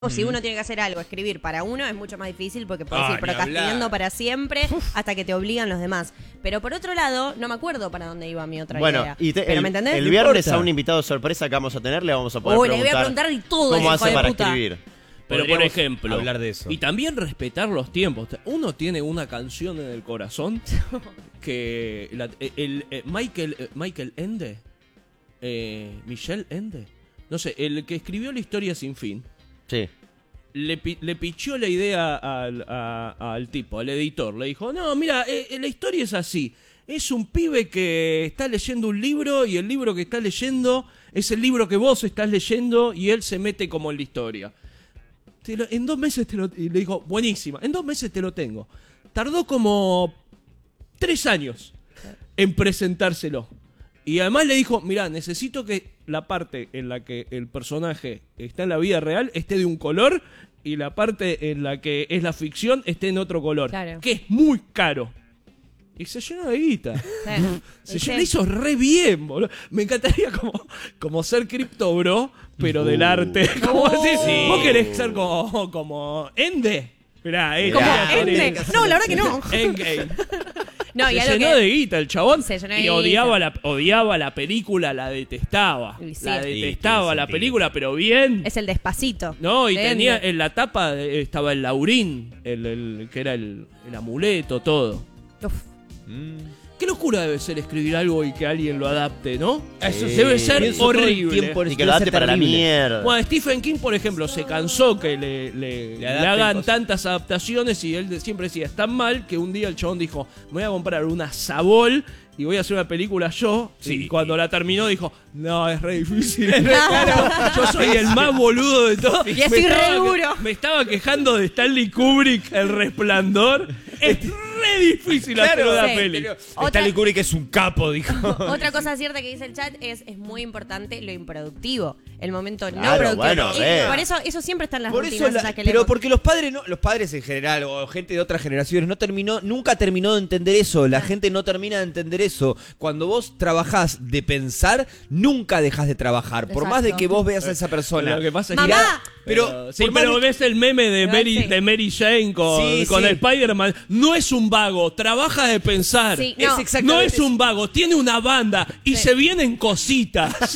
O si uno tiene que hacer algo, escribir para uno es mucho más difícil porque puedes ir procrastinando para siempre hasta que te obligan los demás. Pero por otro lado, no me acuerdo para dónde iba mi otra idea. Pero ¿me entendés? El viernes a un invitado sorpresa que vamos a tener le vamos a poder preguntar. Le voy a preguntar y todo cómo ese hace hijo para de puta. escribir. Pero por ejemplo, hablar de eso. Y también respetar los tiempos. Uno tiene una canción en el corazón que Michael Ende, Michel Ende, no sé, el que escribió La historia sin fin. Sí. Le pichó la idea al tipo, al editor. Le dijo, no, mira, la historia es así. Es un pibe que está leyendo un libro y el libro que está leyendo es el libro que vos estás leyendo y él se mete como en la historia. En 2 meses y le dijo, buenísima, en 2 meses te lo tengo. Tardó como 3 años en presentárselo. Y además le dijo, mirá, necesito que la parte en la que el personaje está en la vida real esté de un color y la parte en la que es la ficción esté en otro color. Claro. Que es muy caro. Y se llenó de guita. Le hizo re bien, boludo. Me encantaría como ser Crypto Bro, pero del arte. Como decir, vos querés ser como Ende. Mirá, Como Ende. No, la verdad que no. Endgame. No, se llenó de guita el chabón y odiaba odiaba la película, la detestaba. Sí. La detestaba la película, pero bien. Es el Despacito. No, y tenía en la tapa estaba el Laurín, el que era el amuleto, todo. Uf. Qué locura debe ser escribir algo y que alguien lo adapte, ¿no? Eso debe ser horrible. Y que lo adapte para la mierda. Bueno, Stephen King, por ejemplo, se cansó que le hagan tantas adaptaciones y él siempre decía, es tan mal que un día el chabón dijo, me voy a comprar una Sabol y voy a hacer una película yo. Sí. Y cuando la terminó dijo, no, es re difícil. Yo soy el más boludo de todos. Y así re duro. Me estaba quejando de Stanley Kubrick, El Resplandor. Es re difícil hacer una peli. Stanley Kubrick es un capo, dijo. Otra cosa cierta que dice el chat es muy importante lo improductivo. El momento no Claro, productivo. bueno, Por eso siempre están las Por rutinas eso esas que pero leemos. porque los padres en general o gente de otras generaciones nunca terminó de entender eso. La gente no termina de entender eso. Cuando vos trabajás de pensar, nunca dejás de trabajar. Por más de que vos veas a esa persona. Lo que pasa es ¡Mamá! que pero ves el meme de Mary Jane con Spider-Man. No es un vago, trabaja de pensar. Sí, no. Es exactamente no es un vago, tiene una banda y se vienen cositas.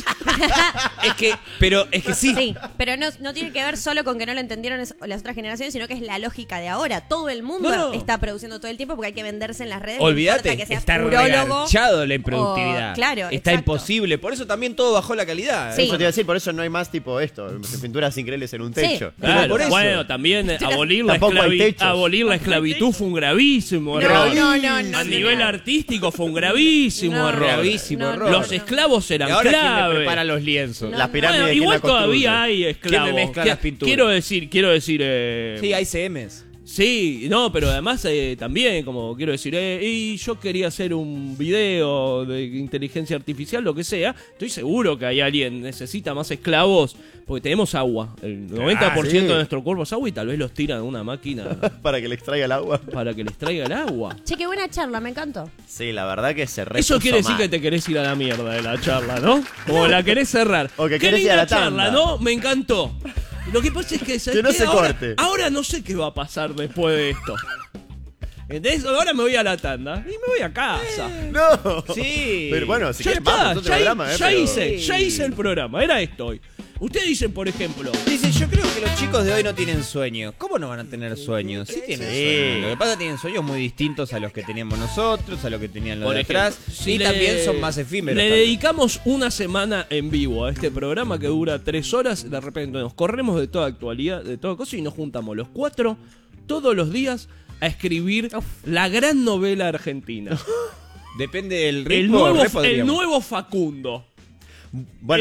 Pero es que sí. Sí, pero no tiene que ver solo con que no lo entendieron las otras generaciones, sino que es la lógica de ahora. Todo el mundo está produciendo todo el tiempo porque hay que venderse en las redes. Olvídate, no importa que seas está urólogo regarchado la improductividad. Claro, está exacto. imposible. Por eso también todo bajó la calidad. Sí. Eso te iba a decir, por eso no hay más tipo esto, pinturas increíbles en un techo. Claro, por eso. Bueno, también abolir la esclavitud fue un gravísimo error. No. A nivel artístico fue un gravísimo error. Gravísimo error. Los esclavos eran ¿Y ahora quién le clave. prepara los lienzos? Las pirámides, Bueno, ¿quién igual la construye? todavía hay esclavos. ¿Quién me mezcla las pinturas? Quiero decir. Sí, hay CMs. Sí, no, pero además también, como quiero decir, y yo quería hacer un video de inteligencia artificial, lo que sea. Estoy seguro que hay alguien necesita más esclavos, porque tenemos agua. El 90% de nuestro cuerpo es agua y tal vez los tiran a una máquina Para que le extraiga el agua. para que les traiga el agua. Che, qué buena charla, me encantó. Sí, la verdad que se repuso Eso quiere decir mal. que te querés ir a la mierda de la charla, ¿no? Como la querés cerrar. O que Qué querés ir a linda la tanda. charla, ¿no? Me encantó. Lo que pasa es que, ¿sabes Que no qué? se corte. Ahora no sé qué va a pasar después de esto. ¿Entendés? Ahora me voy a la tanda y me voy a casa. No. Sí. Pero bueno, si Ya quieres vamos, está, otro programa, ya pero- hice el programa, era esto hoy. Ustedes dicen, por ejemplo, Dice, yo creo que los chicos de hoy no tienen sueños. ¿Cómo no van a tener sueños? Sí tienen sueños. Lo que pasa es que tienen sueños muy distintos a los que teníamos nosotros, a los que tenían los por de ejemplo, atrás. Y también son más efímeros. Le tal vez. dedicamos una semana en vivo a este programa que dura 3 horas. De repente nos corremos de toda actualidad, de toda cosa, y nos juntamos los 4 todos los días a escribir la gran novela argentina. Depende del ritmo. El nuevo Facundo. Bueno,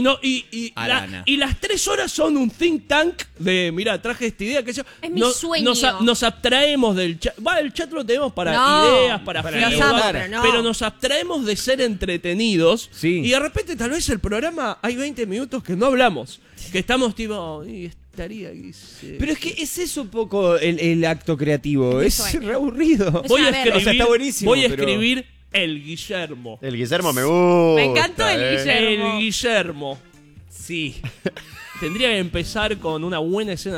Y las 3 horas son un think tank de, mira, traje esta idea, que yo. Es mi sueño. Nos abstraemos del chat. El chat lo tenemos para No, ideas, para pero feedback, pero no. pero nos abstraemos de ser entretenidos. Sí. Y de repente, tal vez el programa hay 20 minutos que no hablamos. Que estamos tipo. Estaría aquí. Pero es que es eso un poco el acto creativo. Es mi Es sueño. re aburrido. Es una verga. O sea, está buenísimo, Voy a pero- escribir El Guillermo. el Guillermo me gusta. Me encantó el Guillermo. El Guillermo. Sí. tendría que empezar con una buena escena